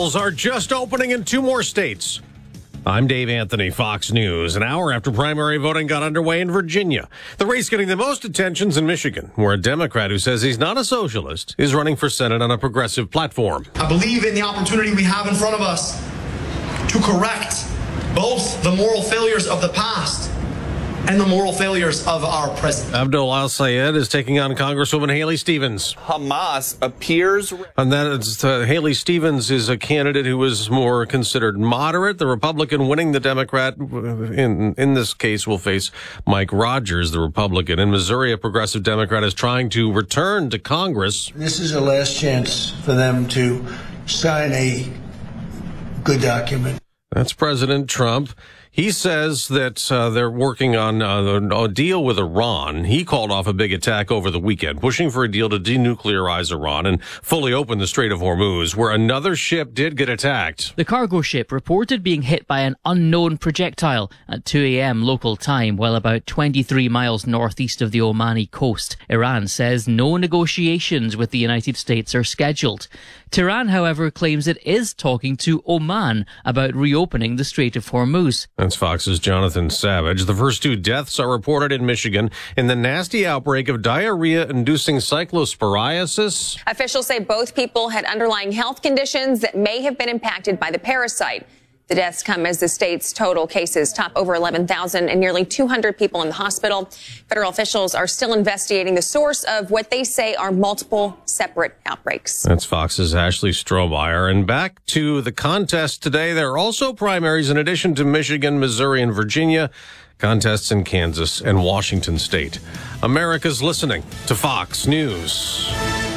polls are just opening in 2 more states. I'm Dave Anthony, Fox News. An hour after primary voting got underway in Virginia, the race getting the most attention's in Michigan, where a Democrat who says he's not a socialist is running for Senate on a progressive platform. I believe in the opportunity we have in front of us to correct both the moral failures of the past and the moral failures of our present. Abdul Al-Sayed is taking on Congresswoman Haley Stevens. Hamas appears... And that is, Haley Stevens is a candidate who is more considered moderate. The Republican winning the Democrat in this case will face Mike Rogers, the Republican. In Missouri, a progressive Democrat is trying to return to Congress. This is a last chance for them to sign a good document. That's President Trump. He says that they're working on a deal with Iran. He called off a big attack over the weekend, pushing for a deal to denuclearize Iran and fully open the Strait of Hormuz, where another ship did get attacked. The cargo ship reported being hit by an unknown projectile at 2 a.m. local time, while about 23 miles northeast of the Omani coast. Iran says no negotiations with the United States are scheduled. Tehran, however, claims it is talking to Oman about reopening the Strait of Hormuz. That's Fox's Jonathan Savage. The first 2 deaths are reported in Michigan in the nasty outbreak of diarrhea-inducing cyclosporiasis. Officials say both people had underlying health conditions that may have been impacted by the parasite. The deaths come as the state's total cases top over 11,000 and nearly 200 people in the hospital. Federal officials are still investigating the source of what they say are multiple separate outbreaks. That's Fox's Ashley Strohmeyer. And back to the contest today. There are also primaries in addition to Michigan, Missouri, and Virginia. Contests in Kansas and Washington State. America's listening to Fox News.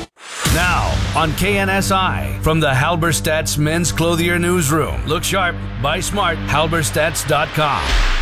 Now on KNSI from the Halberstadt's Men's Clothier Newsroom. Look sharp, buy smart, halberstadts.com.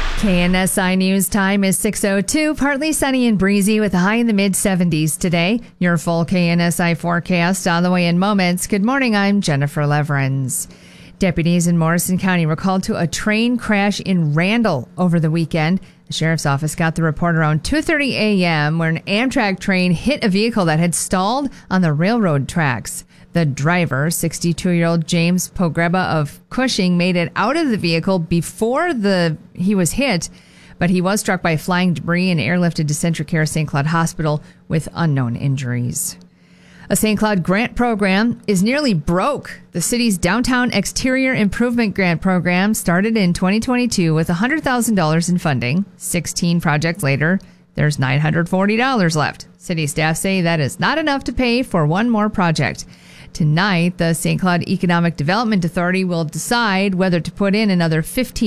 KNSI News time is 6:02, partly sunny and breezy with a high in the mid-70s today. Your full KNSI forecast on the way in moments. Good morning, I'm Jennifer Leverins. Deputies in Morrison County were called to a train crash in Randall over the weekend. The sheriff's office got the report around 2:30 a.m. where an Amtrak train hit a vehicle that had stalled on the railroad tracks. The driver, 62-year-old James Pogreba of Cushing, made it out of the vehicle before he was hit, but he was struck by flying debris and airlifted to CentraCare St. Cloud Hospital with unknown injuries. A St. Cloud grant program is nearly broke. The city's downtown exterior improvement grant program started in 2022 with $100,000 in funding. 16 projects later, there's $940 left. City staff say that is not enough to pay for one more project. Tonight, the St. Cloud Economic Development Authority will decide whether to put in another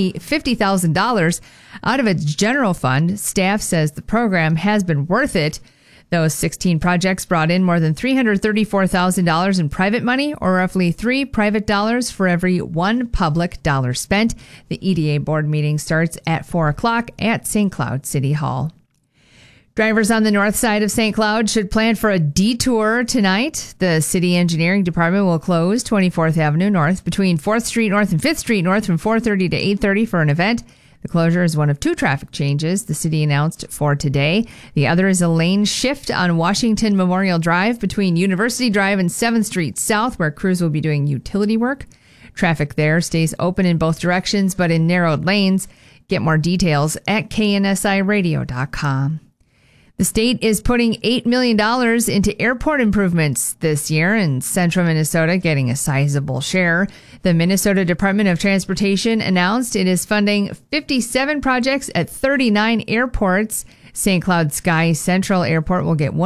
$50,000 out of its general fund. Staff says the program has been worth it. Those 16 projects brought in more than $334,000 in private money, or roughly 3 private dollars for every 1 public dollar spent. The EDA board meeting starts at 4 o'clock at St. Cloud City Hall. Drivers on the north side of St. Cloud should plan for a detour tonight. The city engineering department will close 24th Avenue North between 4th Street North and 5th Street North from 4:30 to 8:30 for an event. The closure is one of 2 traffic changes the city announced for today. The other is a lane shift on Washington Memorial Drive between University Drive and 7th Street South, where crews will be doing utility work. Traffic there stays open in both directions, but in narrowed lanes. Get more details at KNSIRadio.com. The state is putting $8 million into airport improvements this year, and central Minnesota getting a sizable share. The Minnesota Department of Transportation announced it is funding 57 projects at 39 airports. St. Cloud Sky Central Airport will get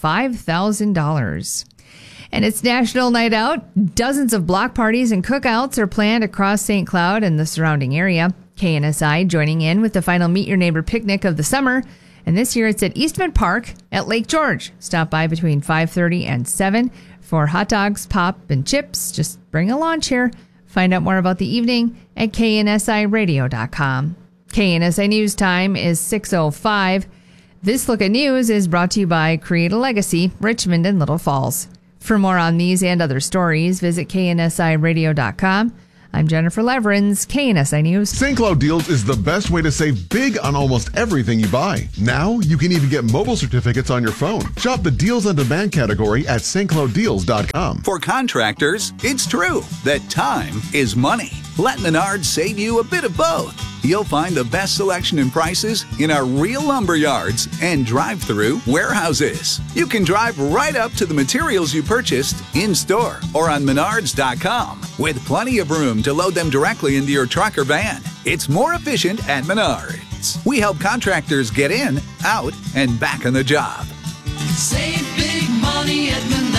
$105,000. And it's National Night Out. Dozens of block parties and cookouts are planned across St. Cloud and the surrounding area. KNSI joining in with the final Meet Your Neighbor picnic of the summer. And this year it's at Eastman Park at Lake George. Stop by between 5:30 and 7 for hot dogs, pop, and chips. Just bring a lawn chair. Find out more about the evening at KNSIRadio.com. KNSI News Time is 6:05. This Look at News is brought to you by Create a Legacy, Richmond and Little Falls. For more on these and other stories, visit KNSIRadio.com. I'm Jennifer Leverins, KNSI News. St. Cloud Deals is the best way to save big on almost everything you buy. Now, you can even get mobile certificates on your phone. Shop the Deals on Demand category at stclouddeals.com. For contractors, it's true that time is money. Let Menards save you a bit of both. You'll find the best selection and prices in our real lumber yards and drive-through warehouses. You can drive right up to the materials you purchased in-store or on Menards.com with plenty of room to load them directly into your truck or van. It's more efficient at Menards. We help contractors get in, out, and back on the job. Save big money at Menards.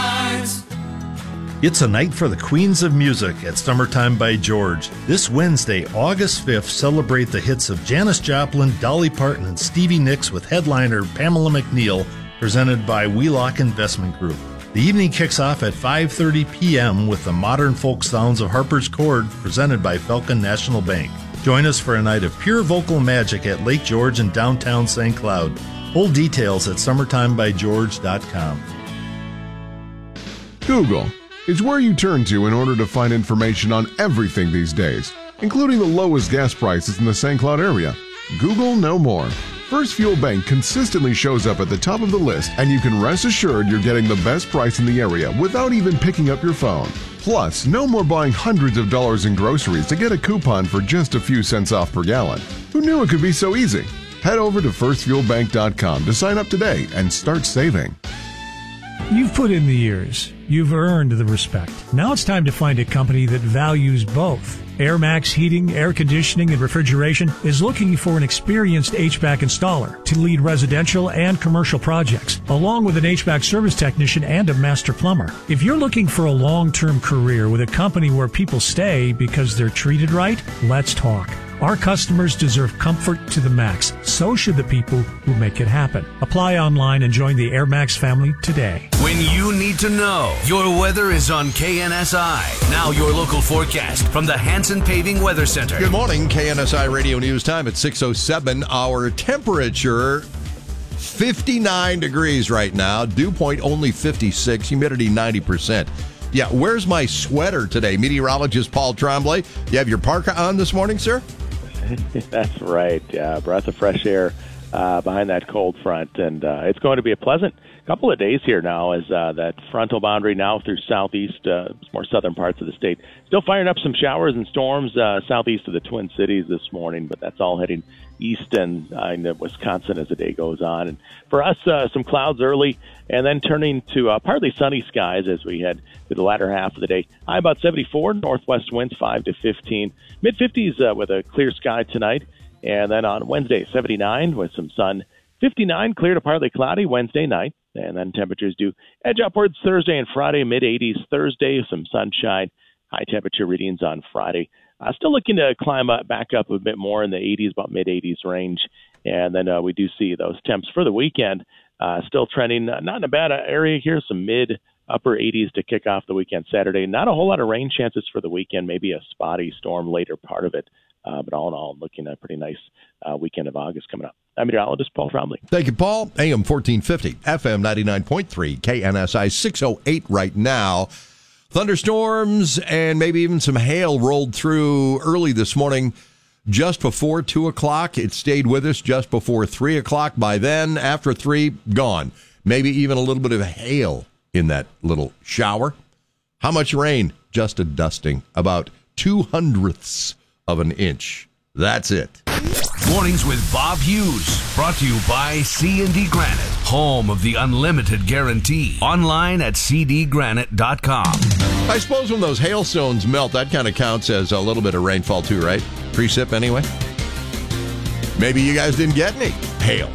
It's a night for the Queens of Music at Summertime by George. This Wednesday, August 5th, celebrate the hits of Janis Joplin, Dolly Parton, and Stevie Nicks with headliner Pamela McNeil, presented by Wheelock Investment Group. The evening kicks off at 5:30 p.m. with the modern folk sounds of Harper's Chord, presented by Falcon National Bank. Join us for a night of pure vocal magic at Lake George in downtown St. Cloud. Full details at summertimebygeorge.com. Google is where you turn to in order to find information on everything these days, including the lowest gas prices in the St. Cloud area. Google no more. First Fuel Bank consistently shows up at the top of the list, and you can rest assured you're getting the best price in the area without even picking up your phone. Plus, no more buying hundreds of dollars in groceries to get a coupon for just a few cents off per gallon. Who knew it could be so easy? Head over to firstfuelbank.com to sign up today and start saving. You've put in the years. You've earned the respect. Now it's time to find a company that values both. AirMax Heating, Air Conditioning, and Refrigeration is looking for an experienced HVAC installer to lead residential and commercial projects, along with an HVAC service technician and a master plumber. If you're looking for a long-term career with a company where people stay because they're treated right, let's talk. Our customers deserve comfort to the max. So should the people who make it happen. Apply online and join the AirMax family today. When you need to know, your weather is on KNSI. Now your local forecast from the Hanson Paving Weather Center. Good morning, KNSI Radio News Time at 6:07. Our temperature, 59 degrees right now. Dew point only 56. Humidity 90%. Yeah, where's my sweater today? Meteorologist Paul Tremblay. You have your parka on this morning, sir? That's right. Yeah, breath of fresh air behind that cold front. And it's going to be a pleasant couple of days here now as that frontal boundary now through southeast, more southern parts of the state. Still firing up some showers and storms southeast of the Twin Cities this morning, but that's all heading east and into Wisconsin as the day goes on. And for us, some clouds early and then turning to partly sunny skies as we head to the latter half of the day. High about 74, northwest winds 5 to 15, mid-50s with a clear sky tonight. And then on Wednesday, 79 with some sun, 59 clear to partly cloudy Wednesday night. And then temperatures do edge upwards Thursday and Friday, mid-80s Thursday, some sunshine, high temperature readings on Friday. Still looking to climb back up a bit more in the 80s, about mid-80s range. And then we do see those temps for the weekend still trending, not in a bad area here, some mid-upper 80s to kick off the weekend Saturday. Not a whole lot of rain chances for the weekend, maybe a spotty storm later part of it. But all in all, looking at a pretty nice weekend of August coming up. I'm meteorologist Paul Tremblay. Thank you, Paul. AM 1450, FM 99.3, KNSI 608 right now. Thunderstorms and maybe even some hail rolled through early this morning just before 2 o'clock. It stayed with us just before 3 o'clock. By then, after 3, gone. Maybe even a little bit of hail in that little shower. How much rain? Just a dusting. About 0.02 of an inch. That's it. Mornings with Bob Hughes. Brought to you by C&D Granite, home of the unlimited guarantee. Online at cdgranite.com. I suppose when those hailstones melt, that kind of counts as a little bit of rainfall too, right? Precip anyway. Maybe you guys didn't get any hail.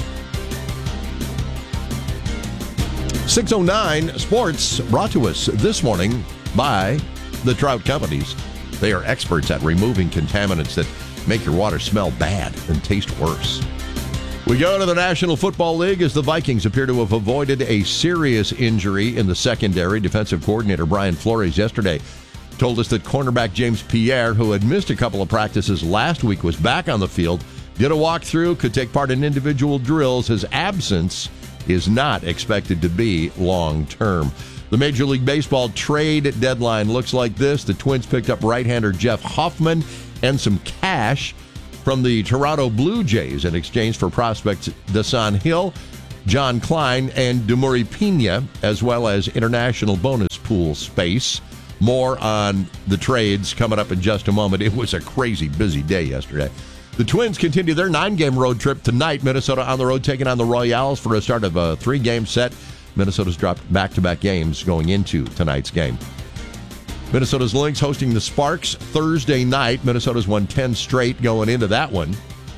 6:09 Sports brought to us this morning by the Trout Companies. They are experts at removing contaminants that make your water smell bad and taste worse. We go to the National Football League as the Vikings appear to have avoided a serious injury in the secondary. Defensive coordinator Brian Flores yesterday told us that cornerback James Pierre, who had missed a couple of practices last week, was back on the field, did a walkthrough, could take part in individual drills. His absence is not expected to be long-term. The Major League Baseball trade deadline looks like this. The Twins picked up right-hander Jeff Hoffman and some cash from the Toronto Blue Jays in exchange for prospects Dasan Hill, John Klein, and Demuri Pena, as well as international bonus pool space. More on the trades coming up in just a moment. It was a crazy busy day yesterday. The Twins continue their 9-game road trip tonight. Minnesota on the road taking on the Royals for a start of a 3-game set. Minnesota's dropped back-to-back games going into tonight's game. Minnesota's Lynx hosting the Sparks Thursday night. Minnesota's won 10 straight going into that one.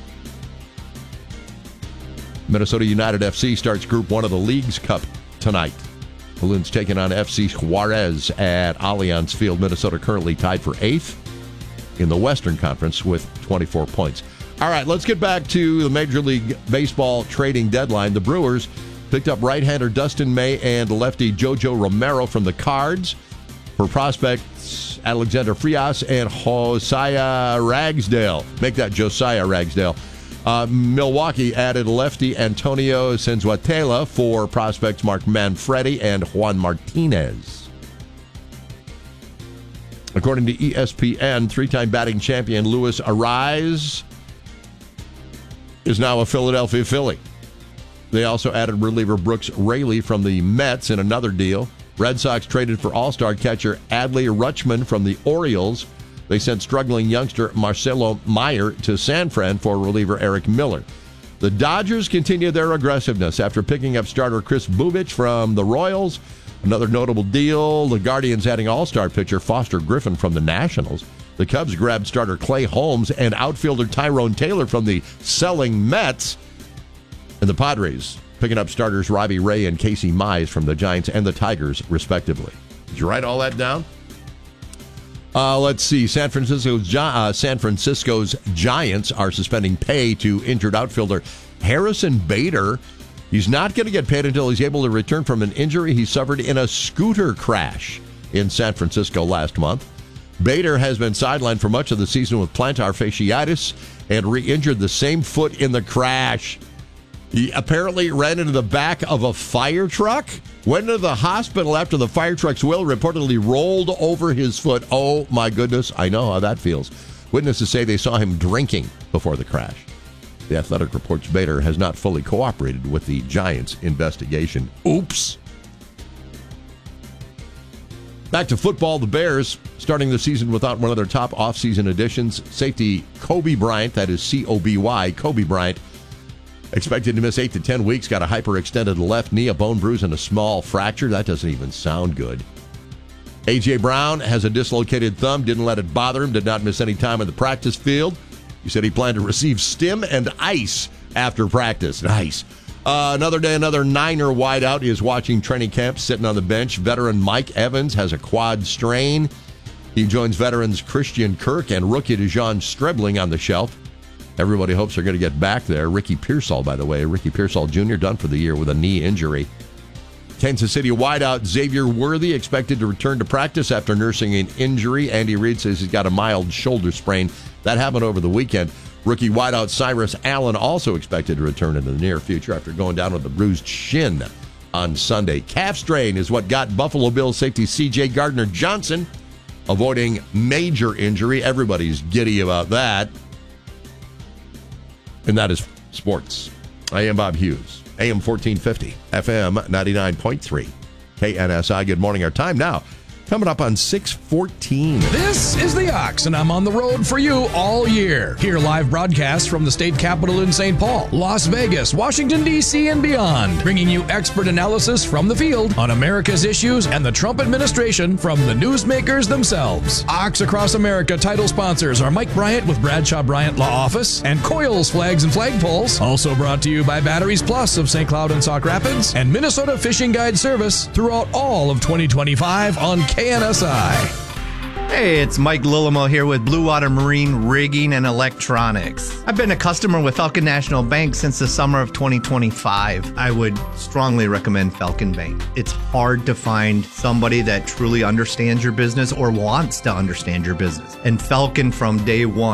Minnesota United FC starts Group 1 of the League's Cup tonight. The Loons taking on FC Juarez at Allianz Field. Minnesota currently tied for 8th in the Western Conference with 24 points. All right, let's get back to the Major League Baseball trading deadline. The Brewers picked up right-hander Dustin May and lefty Jojo Romero from the Cards for prospects Alexander Frias and Josiah Ragsdale. Make that Josiah Ragsdale. Milwaukee added lefty Antonio Senzuatela for prospects Mark Manfredi and Juan Martinez. According to ESPN, 3-time batting champion Luis Arraez is now a Philadelphia Philly. They also added reliever Brooks Raley from the Mets in another deal. Red Sox traded for all-star catcher Adley Rutschman from the Orioles. They sent struggling youngster Marcelo Meyer to San Fran for reliever Eric Miller. The Dodgers continue their aggressiveness after picking up starter Chris Bubich from the Royals. Another notable deal, the Guardians adding all-star pitcher Foster Griffin from the Nationals. The Cubs grabbed starter Clay Holmes and outfielder Tyrone Taylor from the selling Mets. And the Padres picking up starters Robbie Ray and Casey Mize from the Giants and the Tigers, respectively. Did you write all that down? Let's see. San Francisco's Giants are suspending pay to injured outfielder Harrison Bader. He's not going to get paid until he's able to return from an injury he suffered in a scooter crash in San Francisco last month. Bader has been sidelined for much of the season with plantar fasciitis and re-injured the same foot in the crash. He apparently ran into the back of a fire truck, went into the hospital after the fire truck's wheel reportedly rolled over his foot. Oh, my goodness. I know how that feels. Witnesses say they saw him drinking before the crash. The Athletic reports Bader has not fully cooperated with the Giants' investigation. Oops. Back to football, the Bears starting the season without one of their top offseason additions. Safety Kobe Bryant, that is C-O-B-Y, Kobe Bryant, expected to miss 8 to 10 weeks, got a hyperextended left knee, a bone bruise, and a small fracture. That doesn't even sound good. A.J. Brown has a dislocated thumb, didn't let it bother him, did not miss any time in the practice field. He said he planned to receive stim and ice after practice. Nice. Another day, another Niner wideout is watching training camp, sitting on the bench. Veteran Mike Evans has a quad strain. He joins veterans Christian Kirk and rookie DeJon Strebling on the shelf. Everybody hopes they're going to get back there. Ricky Pearsall, by the way, Ricky Pearsall Jr. done for the year with a knee injury. Kansas City wideout Xavier Worthy expected to return to practice after nursing an injury. Andy Reid says he's got a mild shoulder sprain. That happened over the weekend. Rookie wideout Cyrus Allen also expected to return in the near future after going down with a bruised shin on Sunday. Calf strain is what got Buffalo Bills safety C.J. Gardner-Johnson avoiding major injury. Everybody's giddy about that. And that is sports. I am Bob Hughes, AM 1450, FM 99.3, KNSI. Good morning. Our time now coming up on 6:14. This is The Ox, and I'm on the road for you all year. Hear live broadcasts from the state capitol in St. Paul, Las Vegas, Washington, D.C., and beyond, bringing you expert analysis from the field on America's issues and the Trump administration from the newsmakers themselves. Ox Across America title sponsors are Mike Bryant with Bradshaw Bryant Law Office and Coils Flags and Flagpoles. Also brought to you by Batteries Plus of St. Cloud and Sauk Rapids and Minnesota Fishing Guide Service throughout all of 2025 on KNSI. Hey, it's Mike Lillimo here with Blue Water Marine Rigging and Electronics. I've been a customer with Falcon National Bank since the summer of 2025. I would strongly recommend Falcon Bank. It's hard to find somebody that truly understands your business or wants to understand your business. And Falcon from day one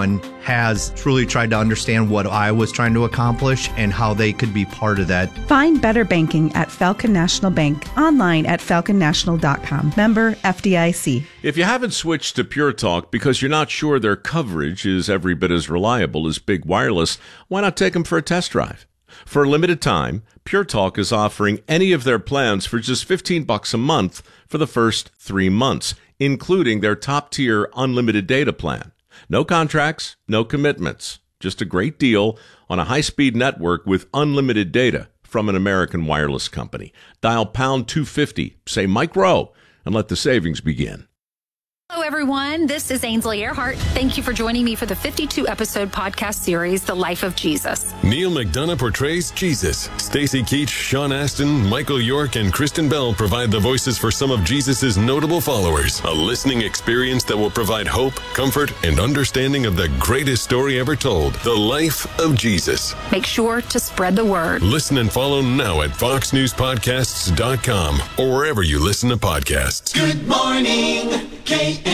has truly tried to understand what I was trying to accomplish and how they could be part of that. Find better banking at Falcon National Bank, online at falconnational.com. Member FDIC. If you haven't switched to Pure Talk because you're not sure their coverage is every bit as reliable as Big Wireless, why not take them for a test drive? For a limited time, Pure Talk is offering any of their plans for just $15 a month for the first 3 months, including their top-tier unlimited data plan. No contracts, no commitments. Just a great deal on a high-speed network with unlimited data from an American wireless company. Dial pound 250, say Mike Rowe, and let the savings begin. Hello, everyone. This is Ainsley Earhart. Thank you for joining me for the 52-episode podcast series, The Life of Jesus. Neil McDonough portrays Jesus. Stacy Keach, Sean Astin, Michael York, and Kristen Bell provide the voices for some of Jesus' notable followers. A listening experience that will provide hope, comfort, and understanding of the greatest story ever told, The Life of Jesus. Make sure to spread the word. Listen and follow now at foxnewspodcasts.com or wherever you listen to podcasts. Good morning, KNSI.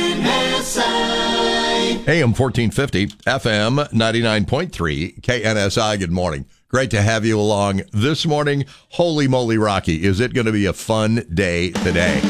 AM 1450, FM 99.3, KNSI. Good morning. Great to have you along this morning. Holy moly, Rocky. Is it going to be a fun day today?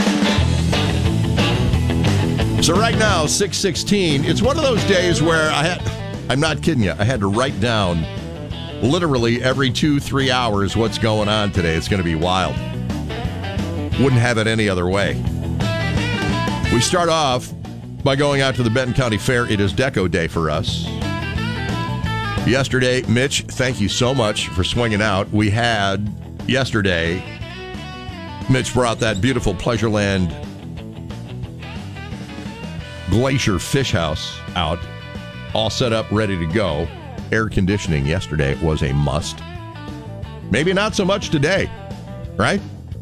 So right now, 6:16, it's one of those days where I'm not kidding you, I had to write down literally every 2-3 hours what's going on today. It's going to be wild. Wouldn't have it any other way. We start off by going out to the Benton County Fair. It is Deco Day for us. Yesterday, Mitch, thank you so much for swinging out. We had yesterday, Mitch brought that beautiful Pleasureland Glacier Fish House out, all set up, ready to go. Air conditioning yesterday was a must. Maybe not so much today, right?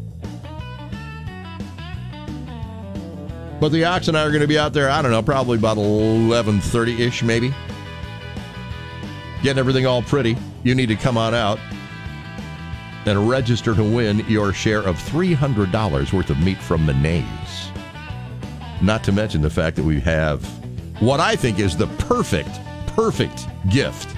But the Ox and I are going to be out there, I don't know, probably about 11:30-ish maybe. Getting everything all pretty. You need to come on out and register to win your share of $300 worth of meat from Menays. Not to mention the fact that we have what I think is the perfect gift.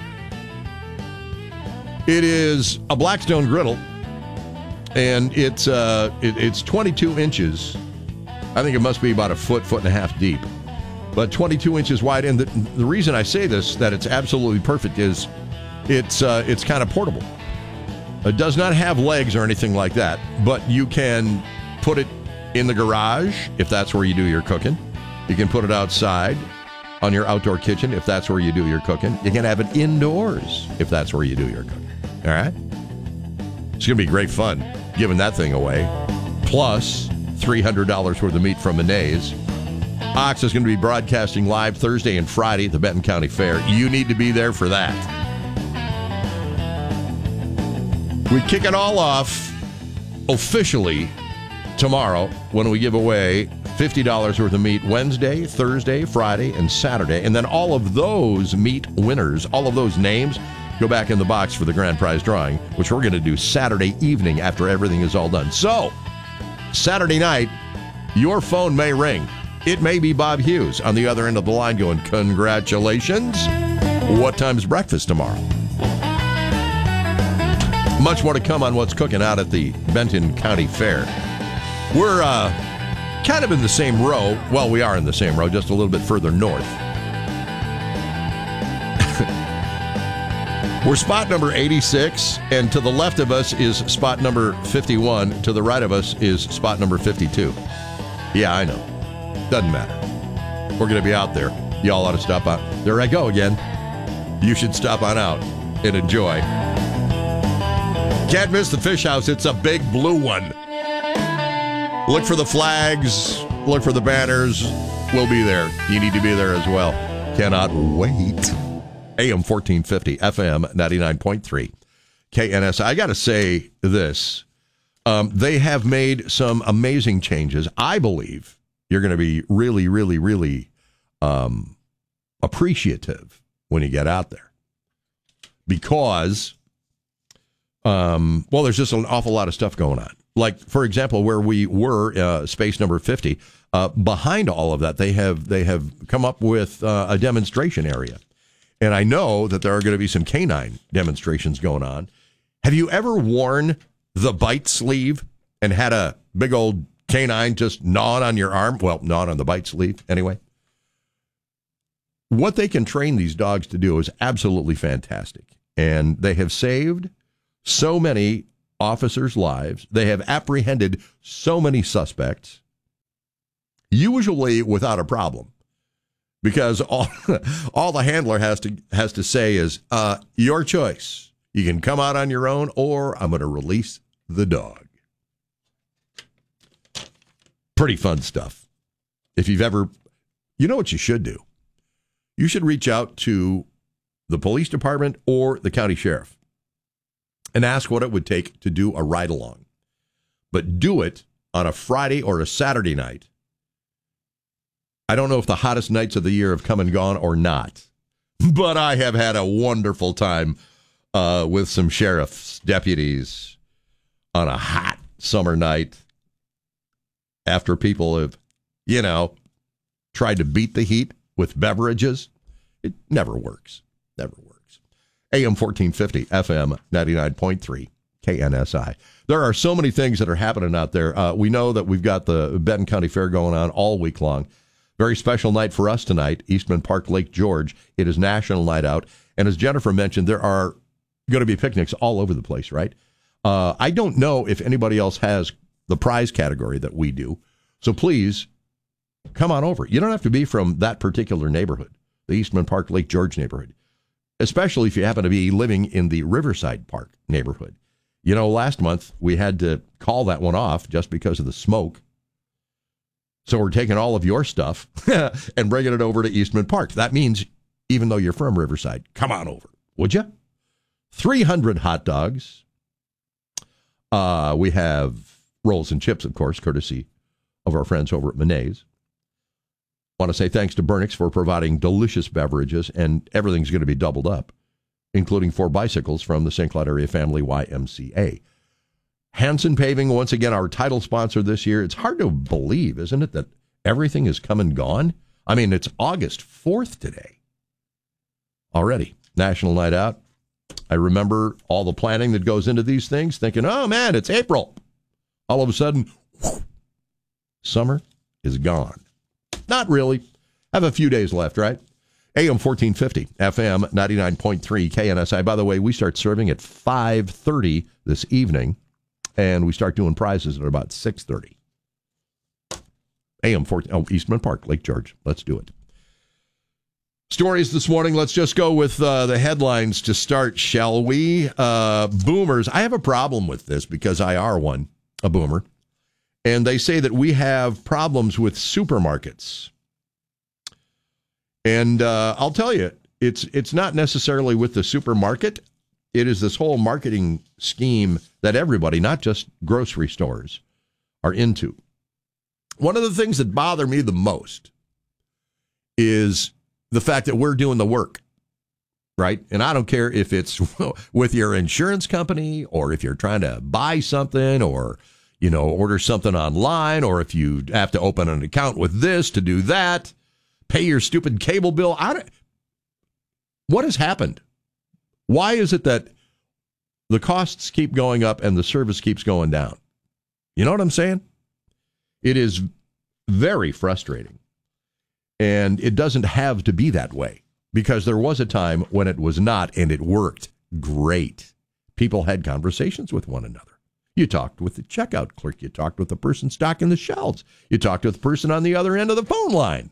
It is a Blackstone griddle, and it's 22 inches. I think it must be about a foot and a half deep, but 22 inches wide. And the reason I say this, that it's absolutely perfect, is it's kind of portable. It does not have legs or anything like that, but you can put it in the garage if that's where you do your cooking. You can put it outside on your outdoor kitchen if that's where you do your cooking. You can have it indoors if that's where you do your cooking. All right? It's going to be great fun giving that thing away. Plus $300 worth of meat from Menays. Ox is going to be broadcasting live Thursday and Friday at the Benton County Fair. You need to be there for that. We kick it all off officially tomorrow when we give away $50 worth of meat Wednesday, Thursday, Friday, and Saturday. And then all of those meat winners, all of those names, go back in the box for the grand prize drawing, which we're going to do Saturday evening after everything is all done. So, Saturday night, your phone may ring. It may be Bob Hughes on the other end of the line going, congratulations. What time's breakfast tomorrow? Much more to come on what's cooking out at the Benton County Fair. We're kind of in the same row. Well, we are in the same row, just a little bit further north. We're spot number 86, and to the left of us is spot number 51. To the right of us is spot number 52. Yeah, I know. Doesn't matter. We're going to be out there. Y'all ought to stop out. There I go again. You should stop on out and enjoy. Can't miss the fish house. It's a big blue one. Look for the flags. Look for the banners. We'll be there. You need to be there as well. Cannot wait. AM 1450, FM 99.3, KNSI. I got to say this. They have made some amazing changes. I believe you're going to be really, really, really appreciative when you get out there. Because, there's just an awful lot of stuff going on. Like, for example, where we were, space number 50, behind all of that, they have come up with a demonstration area. And I know that there are going to be some canine demonstrations going on. Have you ever worn the bite sleeve and had a big old canine just gnawing on your arm? Well, gnawing on the bite sleeve, anyway. What they can train these dogs to do is absolutely fantastic. And they have saved so many officers' lives. They have apprehended so many suspects, usually without a problem. Because all the handler has to say is, your choice. You can come out on your own, or I'm going to release the dog. Pretty fun stuff. If you've ever, you know what you should do? You should reach out to the police department or the county sheriff and ask what it would take to do a ride-along. But do it on a Friday or a Saturday night. I don't know if the hottest nights of the year have come and gone or not, but I have had a wonderful time with some sheriff's deputies on a hot summer night after people have, tried to beat the heat with beverages. It never works. Never works. AM 1450, FM 99.3, KNSI. There are so many things that are happening out there. We know that we've got the Benton County Fair going on all week long. Very special night for us tonight, Eastman Park, Lake George. It is National Night Out. And as Jennifer mentioned, there are going to be picnics all over the place, right? I don't know if anybody else has the prize category that we do. So please, come on over. You don't have to be from that particular neighborhood, the Eastman Park, Lake George neighborhood, especially if you happen to be living in the Riverside Park neighborhood. Last month we had to call that one off just because of the smoke. So we're taking all of your stuff and bringing it over to Eastman Park. That means even though you're from Riverside, come on over, would you? 300 hot dogs. We have rolls and chips, of course, courtesy of our friends over at Monet's. Want to say thanks to Burnix for providing delicious beverages, and everything's going to be doubled up, including 4 bicycles from the St. Cloud Area Family YMCA. Hanson Paving, once again, our title sponsor this year. It's hard to believe, isn't it, that everything has come and gone? I mean, it's August 4th today. Already, National Night Out. I remember all the planning that goes into these things, thinking, oh, man, it's April. All of a sudden, whoosh, summer is gone. Not really. Have a few days left, right? AM 1450, FM 99.3, KNSI. By the way, we start serving at 5:30 this evening. And we start doing prizes at about 6:30. AM 14, Eastman Park, Lake George. Let's do it. Stories this morning. Let's just go with the headlines to start, shall we? Boomers. I have a problem with this because I are a boomer. And they say that we have problems with supermarkets. And I'll tell you, it's not necessarily with the supermarket. It is this whole marketing scheme that everybody, not just grocery stores, are into. One of the things that bother me the most is the fact that we're doing the work, right? And I don't care if it's with your insurance company or if you're trying to buy something or, order something online, or if you have to open an account with this to do that, pay your stupid cable bill. What has happened? Why is it that the costs keep going up and the service keeps going down? You know what I'm saying? It is very frustrating. And it doesn't have to be that way, because there was a time when it was not, and it worked great. People had conversations with one another. You talked with the checkout clerk. You talked with the person stocking the shelves. You talked with the person on the other end of the phone line.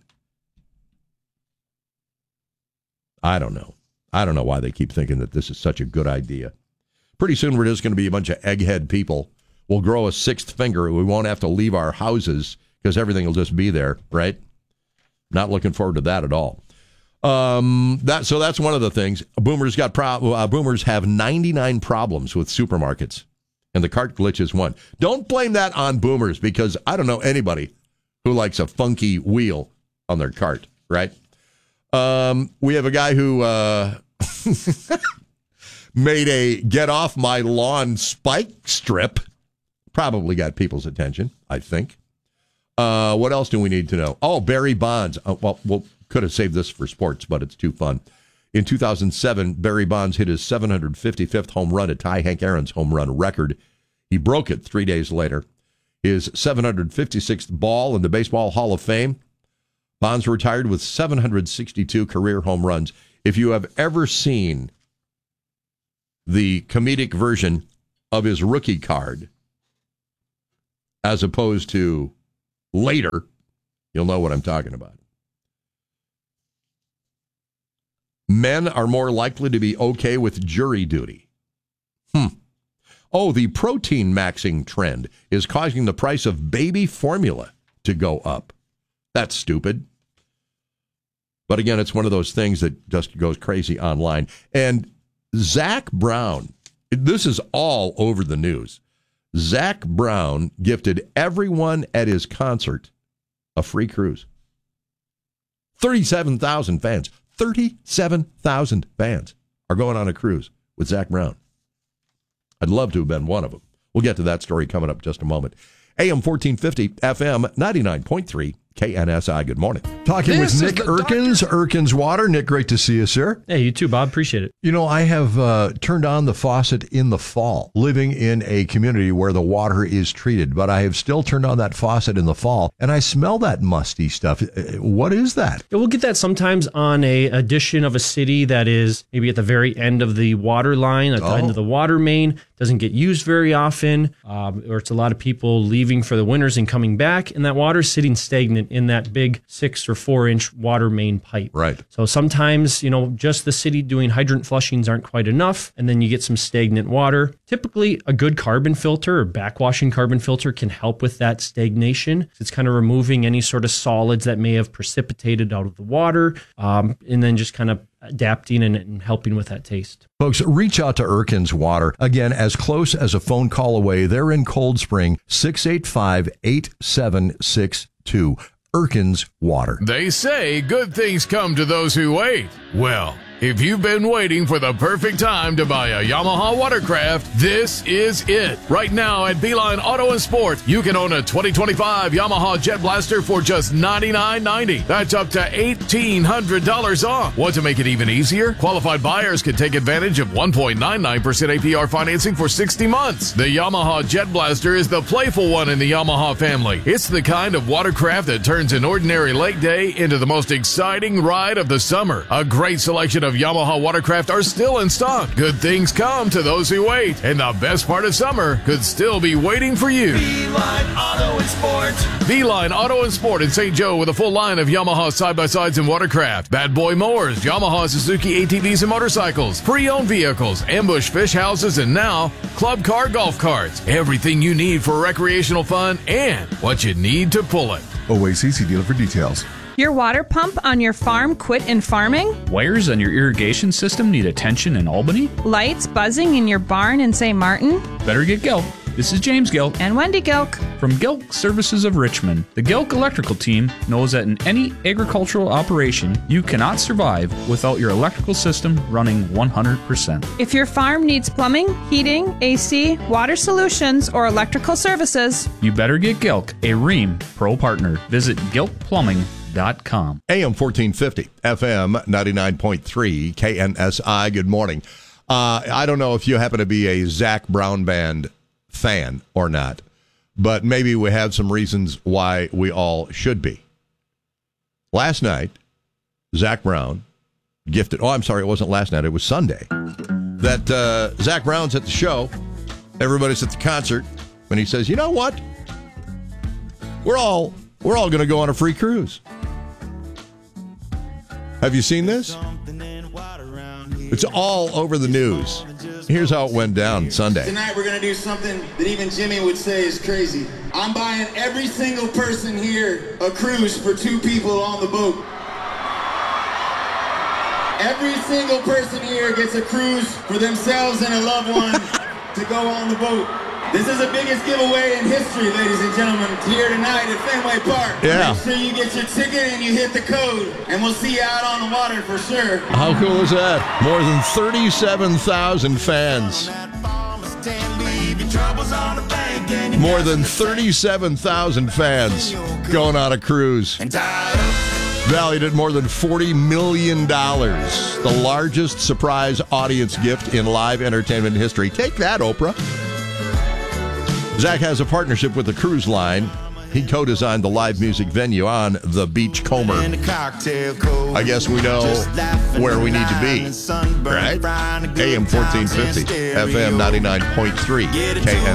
I don't know. I don't know why they keep thinking that this is such a good idea. Pretty soon we're just going to be a bunch of egghead people. We'll grow a sixth finger. We won't have to leave our houses because everything will just be there, right? Not looking forward to that at all. So that's one of the things. Boomers have 99 problems with supermarkets, and the cart glitch is one. Don't blame that on boomers, because I don't know anybody who likes a funky wheel on their cart, right? We have a guy who made a get off my lawn spike strip. Probably got people's attention, I think. What else do we need to know? Oh, Barry Bonds. We'll could have saved this for sports, but it's too fun. In 2007, Barry Bonds hit his 755th home run to tie Hank Aaron's home run record. He broke it 3 days later. His 756th ball in the Baseball Hall of Fame. Bonds retired with 762 career home runs. If you have ever seen the comedic version of his rookie card, as opposed to later, you'll know what I'm talking about. Men are more likely to be okay with jury duty. Oh, the protein maxing trend is causing the price of baby formula to go up. That's stupid. But again, it's one of those things that just goes crazy online. And Zach Brown, this is all over the news. Zach Brown gifted everyone at his concert a free cruise. 37,000 fans. 37,000 fans are going on a cruise with Zach Brown. I'd love to have been one of them. We'll get to that story coming up in just a moment. AM 1450, FM 99.3, KNSI. Good morning. Talking with Nick Erkins, Erkins Water. Nick, great to see you, sir. Hey, you too, Bob. Appreciate it. You know, I have turned on the faucet in the fall, living in a community where the water is treated, but I have still turned on that faucet in the fall, and I smell that musty stuff. What is that? We'll get that sometimes on a addition of a city that is maybe at the very end of the water line, at the end of the water main, doesn't get used very often, or it's a lot of people leaving for the winters and coming back, and that water's sitting stagnant in that big 6 or 4 inch water main pipe. Right. So sometimes, just the city doing hydrant flushings aren't quite enough, and then you get some stagnant water. Typically, a good carbon filter or backwashing carbon filter can help with that stagnation. It's kind of removing any sort of solids that may have precipitated out of the water, and then just kind of adapting and helping with that taste. Folks, reach out to Erkins Water. Again, as close as a phone call away. They're in Cold Spring, 685-8762. Erkins Water. They say good things come to those who wait. Well, if you've been waiting for the perfect time to buy a Yamaha watercraft, this is it. Right now at Beeline Auto and Sport, you can own a 2025 Yamaha Jet Blaster for just $99.90. That's up to $1,800 off. Want to make it even easier? Qualified buyers can take advantage of 1.99% APR financing for 60 months. The Yamaha Jet Blaster is the playful one in the Yamaha family. It's the kind of watercraft that turns an ordinary lake day into the most exciting ride of the summer. A great selection of Yamaha watercraft are still in stock. Good things come to those who wait, and the best part of summer could still be waiting for you. Beeline Auto and Sport. Beeline Auto and Sport in St. Joe with a full line of Yamaha side-by-sides and watercraft, Bad Boy mowers, Yamaha Suzuki ATVs and motorcycles, pre-owned vehicles, ambush fish houses, and now club car golf carts. Everything you need for recreational fun and what you need to pull it. OACC dealer for details. Your water pump on your farm quit in farming? Wires on your irrigation system need attention in Albany? Lights buzzing in your barn in St. Martin? Better get Gilk. This is James Gilk. And Wendy Gilk. From Gilk Services of Richmond. The Gilk electrical team knows that in any agricultural operation, you cannot survive without your electrical system running 100%. If your farm needs plumbing, heating, AC, water solutions, or electrical services, you better get Gilk, a Rheem Pro partner. Visit gilkplumbing.com. AM 1450, FM 99.3, KNSI. Good morning. I don't know if you happen to be a Zach Brown Band fan or not, but maybe we have some reasons why we all should be. Last night, Zach Brown gifted, it wasn't last night, it was Sunday, that Zach Brown's at the show, everybody's at the concert, and he says, you know what? We're all going to go on a free cruise. Have you seen this? It's all over the news. Here's how it went down Sunday. Tonight we're going to do something that even Jimmy would say is crazy. I'm buying every single person here a cruise for 2 people on the boat. Every single person here gets a cruise for themselves and a loved one to go on the boat. This is the biggest giveaway in history, ladies and gentlemen, here tonight at Fenway Park. Yeah. Make sure you get your ticket and you hit the code, and we'll see you out on the water for sure. How cool is that? More than 37,000 fans. More than 37,000 fans going on a cruise. Valued at more than $40 million. The largest surprise audience gift in live entertainment history. Take that, Oprah. Zach has a partnership with the cruise line. He co-designed the live music venue on the Beachcomber. I guess we know where we need to be, right? AM 1450, FM 99.3, KN.